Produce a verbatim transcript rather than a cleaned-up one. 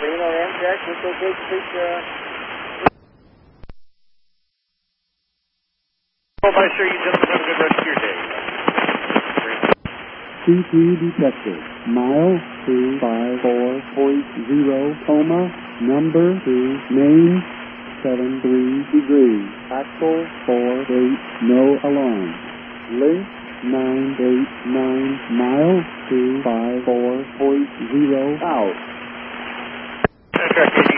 Reno Amtrak, Cisco Big Creek. Well, I assure you gentlemen have a good rest of your day. C three detected. Mile two five four point zero, coma, number two, main, seven three degrees. Axle four eight, no alarm. Length nine eight nine, mile two five four point zero, out. Amtrak